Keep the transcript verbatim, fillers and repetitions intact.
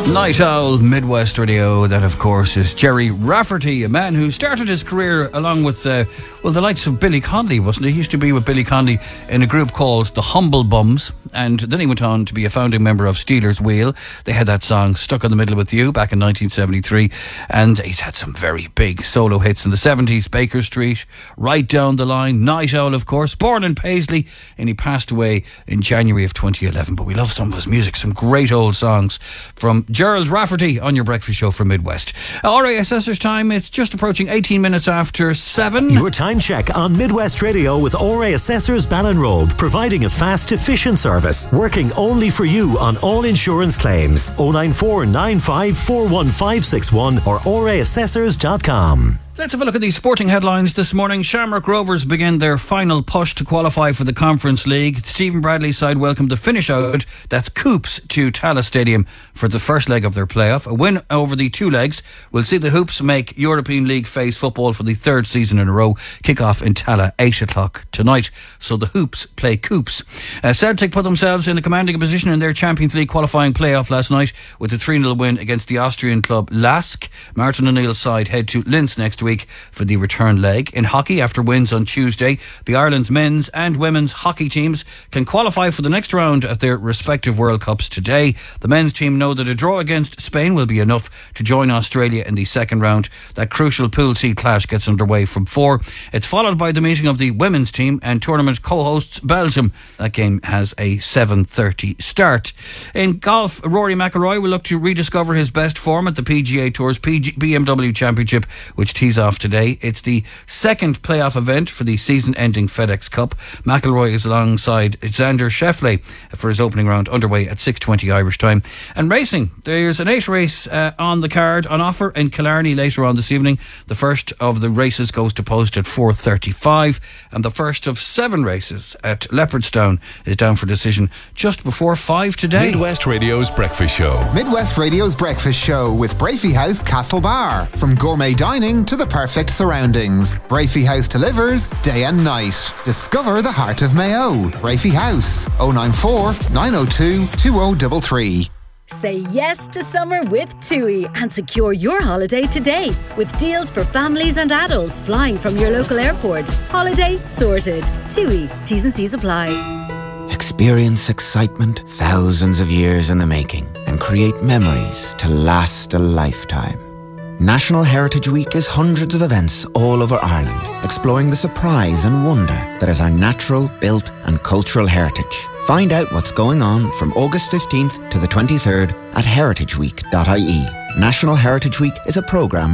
Night Owl, Midwest Radio. That, of course, is Gerry Rafferty, a man who started his career along with, uh, well, the likes of Billy Connolly, wasn't he? He used to be with Billy Connolly in a group called the Humble Bums, and then he went on to be a founding member of Steelers Wheel. They had that song Stuck in the Middle with You back in nineteen seventy-three, and he's had some very big solo hits in the seventies. Baker Street, Right Down the Line, Night Owl, of course, born in Paisley, and he passed away in January of twenty eleven. But we love some of his music, some great old songs from Gerald Rafferty on your breakfast show from Midwest. R A S S's time, it's just approaching eighteen minutes after seven. Your time check on Midwest Radio with R A Assessors Ballinrobe, providing a fast, efficient service, working only for you on all insurance claims. oh nine four nine five four one five six one or r a assessors dot com. Let's have a look at these sporting headlines this morning. Shamrock Rovers begin their final push to qualify for the Conference League. Stephen Bradley's side welcomed the finish out, that's Coops, to Tallaght Stadium for the first leg of their playoff. A win over the two legs will see the Hoops make European League phase football for the third season in a row. Kick-off in Tallaght, eight o'clock tonight. So the Hoops play Coops. Uh, Celtic put themselves in a commanding position in their Champions League qualifying playoff last night with a three nil win against the Austrian club Lask. Martin O'Neill's side head to Linz next week for the return leg. In hockey, after wins on Tuesday, the Ireland's men's and women's hockey teams can qualify for the next round at their respective World Cups today. The men's team know that a draw against Spain will be enough to join Australia in the second round. That crucial Pool C clash gets underway from four. It's followed by the meeting of the women's team and tournament co-hosts Belgium. That game has a seven thirty start. In golf, Rory McIlroy will look to rediscover his best form at the P G A Tour's P G- B M W Championship, which tees off today. It's the second playoff event for the season-ending FedEx Cup. McIlroy is alongside Xander Schauffele for his opening round, underway at six twenty Irish time. And racing, there's an eight race uh, on the card on offer in Killarney later on this evening. The first of the races goes to post at four thirty-five, and the first of seven races at Leopardstown is down for decision just before five today. Midwest Radio's Breakfast Show. Midwest Radio's Breakfast Show with Brafey House Castlebar. From gourmet dining to the perfect surroundings, Brafey House delivers day and night. Discover the heart of Mayo. Brafey House, oh nine four nine oh two two oh three three. Say yes to summer with TUI and secure your holiday today with deals for families and adults flying from your local airport. Holiday sorted. TUI. T's and C's apply. Experience excitement thousands of years in the making and create memories to last a lifetime. National Heritage Week is hundreds of events all over Ireland, exploring the surprise and wonder that is our natural, built and cultural heritage. Find out what's going on from August fifteenth to the twenty-third at heritage week dot I E. National Heritage Week is a programme